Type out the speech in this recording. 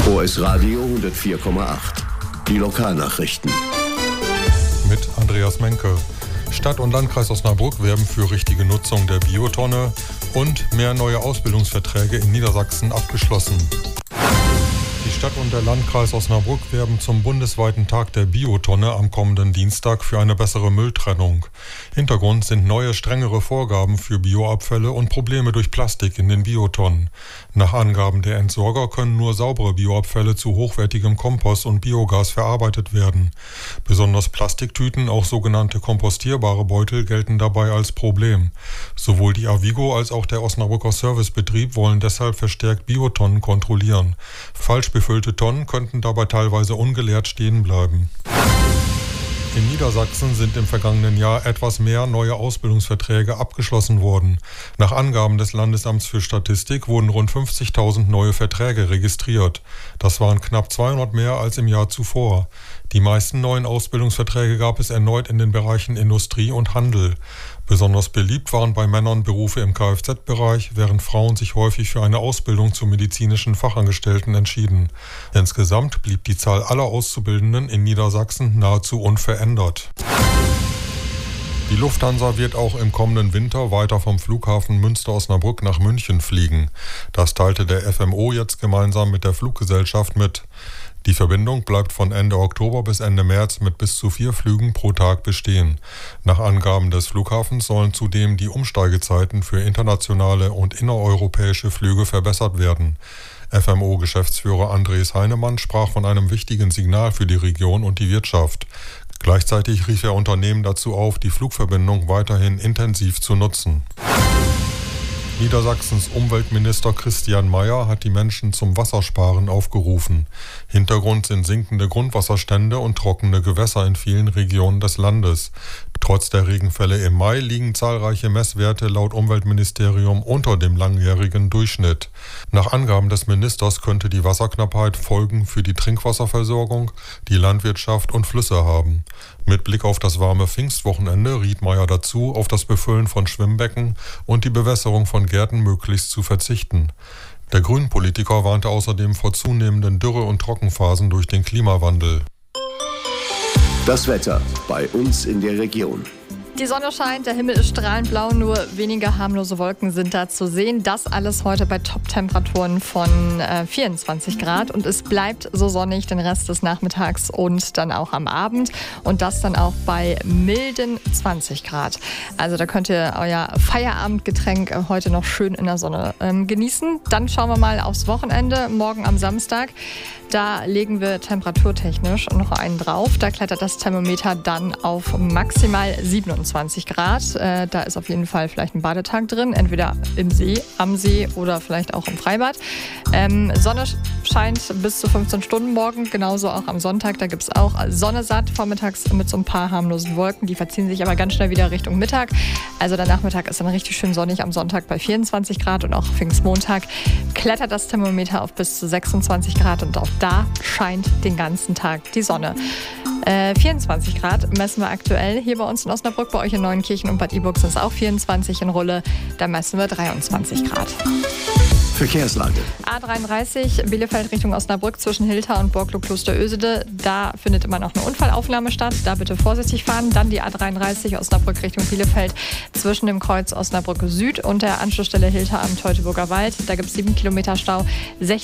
OS Radio 104,8. Die Lokalnachrichten. Mit Andreas Menke. Stadt und Landkreis Osnabrück werben für richtige Nutzung der Biotonne und mehr neue Ausbildungsverträge in Niedersachsen abgeschlossen. Die Stadt und der Landkreis Osnabrück werben zum bundesweiten Tag der Biotonne am kommenden Dienstag für eine bessere Mülltrennung. Hintergrund sind neue, strengere Vorgaben für Bioabfälle und Probleme durch Plastik in den Biotonnen. Nach Angaben der Entsorger können nur saubere Bioabfälle zu hochwertigem Kompost und Biogas verarbeitet werden. Besonders Plastiktüten, auch sogenannte kompostierbare Beutel, gelten dabei als Problem. Sowohl die Avigo als auch der Osnabrücker Servicebetrieb wollen deshalb verstärkt Biotonnen kontrollieren. Falsch befüllte Tonnen könnten dabei teilweise ungeleert stehen bleiben. In Niedersachsen sind im vergangenen Jahr etwas mehr neue Ausbildungsverträge abgeschlossen worden. Nach Angaben des Landesamts für Statistik wurden rund 50.000 neue Verträge registriert. Das waren knapp 200 mehr als im Jahr zuvor. Die meisten neuen Ausbildungsverträge gab es erneut in den Bereichen Industrie und Handel. Besonders beliebt waren bei Männern Berufe im Kfz-Bereich, während Frauen sich häufig für eine Ausbildung zum medizinischen Fachangestellten entschieden. Insgesamt blieb die Zahl aller Auszubildenden in Niedersachsen nahezu unverändert. Die Lufthansa wird auch im kommenden Winter weiter vom Flughafen Münster-Osnabrück nach München fliegen. Das teilte der FMO jetzt gemeinsam mit der Fluggesellschaft mit. Die Verbindung bleibt von Ende Oktober bis Ende März mit bis zu 4 Flügen pro Tag bestehen. Nach Angaben des Flughafens sollen zudem die Umsteigezeiten für internationale und innereuropäische Flüge verbessert werden. FMO-Geschäftsführer Andres Heinemann sprach von einem wichtigen Signal für die Region und die Wirtschaft. Gleichzeitig rief er Unternehmen dazu auf, die Flugverbindung weiterhin intensiv zu nutzen. Niedersachsens Umweltminister Christian Mayer hat die Menschen zum Wassersparen aufgerufen. Hintergrund sind sinkende Grundwasserstände und trockene Gewässer in vielen Regionen des Landes. Trotz der Regenfälle im Mai liegen zahlreiche Messwerte laut Umweltministerium unter dem langjährigen Durchschnitt. Nach Angaben des Ministers könnte die Wasserknappheit Folgen für die Trinkwasserversorgung, die Landwirtschaft und Flüsse haben. Mit Blick auf das warme Pfingstwochenende riet Mayer dazu, auf das Befüllen von Schwimmbecken und die Bewässerung von Gärten möglichst zu verzichten. Der Grünpolitiker warnte außerdem vor zunehmenden Dürre- und Trockenphasen durch den Klimawandel. Das Wetter bei uns in der Region. Die Sonne scheint, der Himmel ist strahlend blau, nur wenige harmlose Wolken sind da zu sehen. Das alles heute bei Top-Temperaturen von 24 Grad und es bleibt so sonnig den Rest des Nachmittags und dann auch am Abend und das dann auch bei milden 20 Grad. Also da könnt ihr euer Feierabendgetränk heute noch schön in der Sonne genießen. Dann schauen wir mal aufs Wochenende, morgen am Samstag. Da legen wir temperaturtechnisch noch einen drauf. Da klettert das Thermometer dann auf maximal 27 Grad. Da ist auf jeden Fall vielleicht ein Badetag drin, entweder im See, am See oder vielleicht auch im Freibad. Sonne scheint bis zu 15 Stunden morgen, genauso auch am Sonntag. Da gibt es auch Sonne satt, vormittags mit so ein paar harmlosen Wolken. Die verziehen sich aber ganz schnell wieder Richtung Mittag. Also der Nachmittag ist dann richtig schön sonnig am Sonntag bei 24 Grad und auch Pfingstmontag klettert das Thermometer auf bis zu 26 Grad und auch da scheint den ganzen Tag die Sonne. 24 Grad messen wir aktuell hier bei uns in Osnabrück. Bei euch in Neuenkirchen und Bad Iburg sind es auch 24 in Rulle. Da messen wir 23 Grad. Verkehrslage. A33 Bielefeld Richtung Osnabrück zwischen Hilter und Borglo-Klosterösede. Da findet immer noch eine Unfallaufnahme statt. Da bitte vorsichtig fahren. Dann die A33 Osnabrück Richtung Bielefeld zwischen dem Kreuz Osnabrück Süd und der Anschlussstelle Hilter am Teutoburger Wald. Da gibt es 7 Kilometer Stau.